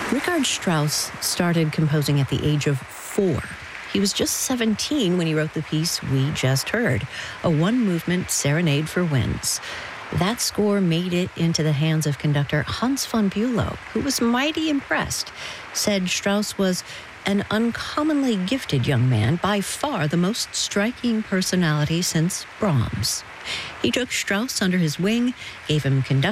Richard Strauss started composing at the age of 4. He was just 17 when he wrote the piece we just heard, a one-movement serenade for winds. That score made it into the hands of conductor Hans von Bülow, who was mighty impressed, said Strauss was an uncommonly gifted young man, by far the most striking personality since Brahms. He took Strauss under his wing, gave him conducting